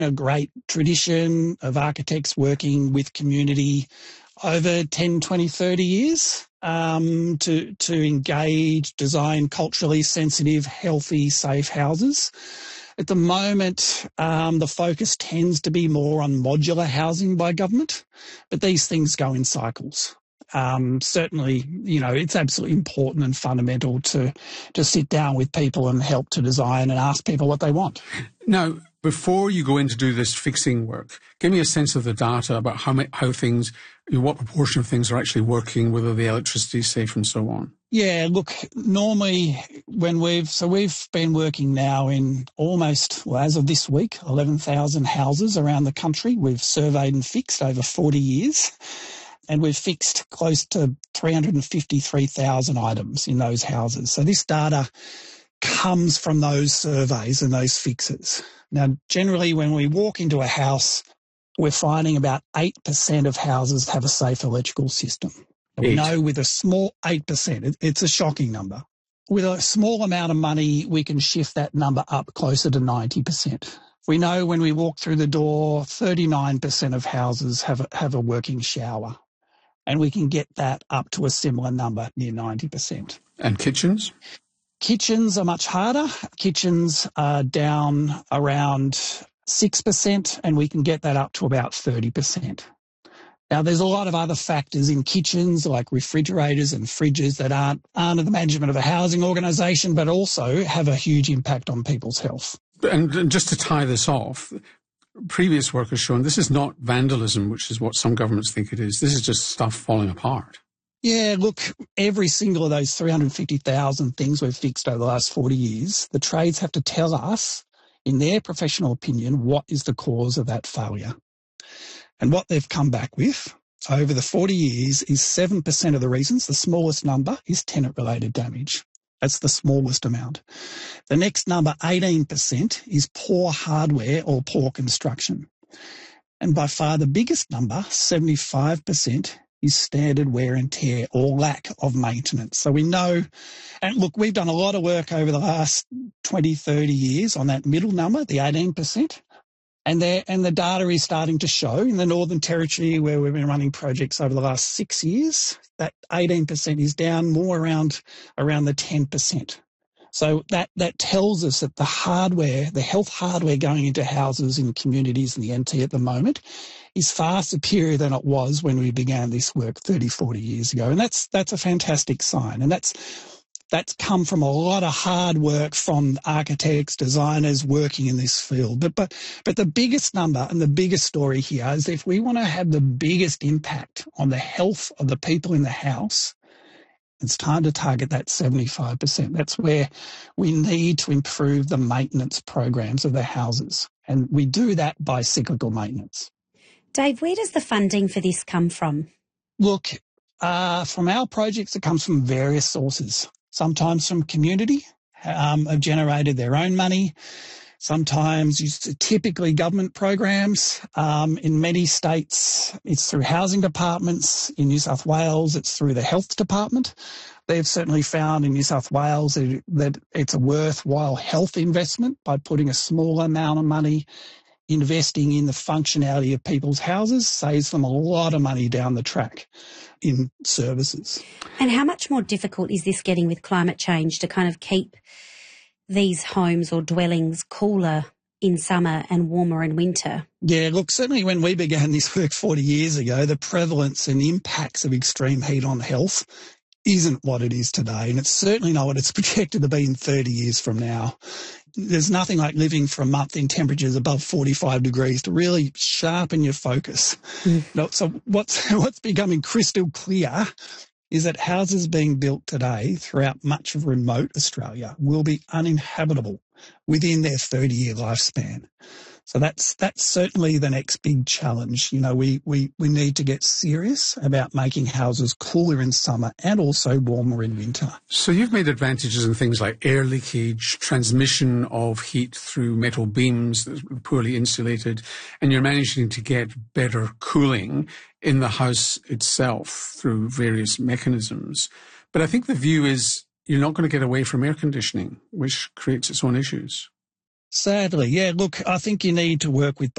a great tradition of architects working with community over 10, 20, 30 years to engage, design culturally sensitive, healthy, safe houses. At the moment, the focus tends to be more on modular housing by government, but these things go in cycles. Certainly, it's absolutely important and fundamental to sit down with people and help to design and ask people what they want. Now, before you go in to do this fixing work, give me a sense of the data about how things, what proportion of things are actually working, whether the electricity is safe and so on. Yeah, look, normally when we've been working now in almost, as of this week, 11,000 houses around the country. We've surveyed and fixed over 40 years. And we've fixed close to 353,000 items in those houses. So this data comes from those surveys and those fixes. Now, generally, when we walk into a house, we're finding about 8% of houses have a safe electrical system. We know with a small 8%, it's a shocking number. With a small amount of money, we can shift that number up closer to 90%. We know when we walk through the door, 39% of houses have a working shower. And we can get that up to a similar number, near 90%. And kitchens? Kitchens are much harder. Kitchens are down around 6%, and we can get that up to about 30%. Now, there's a lot of other factors in kitchens, like refrigerators and fridges, that aren't under the management of a housing organisation, but also have a huge impact on people's health. And just to tie this off, previous work has shown this is not vandalism, which is what some governments think it is. This is just stuff falling apart. Yeah, look, every single of those 350,000 things we've fixed over the last 40 years, the trades have to tell us, in their professional opinion, what is the cause of that failure. And what they've come back with over the 40 years is 7% of the reasons. The smallest number is tenant-related damage. That's the smallest amount. The next number, 18%, is poor hardware or poor construction. And by far the biggest number, 75%, is standard wear and tear or lack of maintenance. So we know, and look, we've done a lot of work over the last 20, 30 years on that middle number, the 18%. And the data is starting to show in the Northern Territory, where we've been running projects over the last 6 years, that 18% is down more around the 10%. So that tells us that the hardware, the health hardware going into houses in communities in the NT at the moment is far superior than it was when we began this work 30, 40 years ago. And that's a fantastic sign. And that's come from a lot of hard work from architects, designers working in this field. But the biggest number and the biggest story here is if we want to have the biggest impact on the health of the people in the house, it's time to target that 75%. That's where we need to improve the maintenance programs of the houses. And we do that by cyclical maintenance. Dave, where does the funding for this come from? Look, from our projects, it comes from various sources. Sometimes from community, have generated their own money. Sometimes typically government programs. In many states, it's through housing departments. In New South Wales, it's through the health department. They've certainly found in New South Wales that it's a worthwhile health investment by putting a small amount of money investing in the functionality of people's houses, saves them a lot of money down the track in services. And how much more difficult is this getting with climate change to kind of keep these homes or dwellings cooler in summer and warmer in winter? Yeah, look, certainly when we began this work 40 years ago, the prevalence and impacts of extreme heat on health isn't what it is today, and it's certainly not what it's projected to be in 30 years from now. There's nothing like living for a month in temperatures above 45 degrees to really sharpen your focus. So what's becoming crystal clear is that houses being built today throughout much of remote Australia will be uninhabitable within their 30-year lifespan. So that's certainly the next big challenge. You know, we need to get serious about making houses cooler in summer and also warmer in winter. So you've made advantages in things like air leakage, transmission of heat through metal beams that are poorly insulated, and you're managing to get better cooling in the house itself through various mechanisms. But I think the view is you're not going to get away from air conditioning, which creates its own issues. Sadly, yeah. Look, I think you need to work with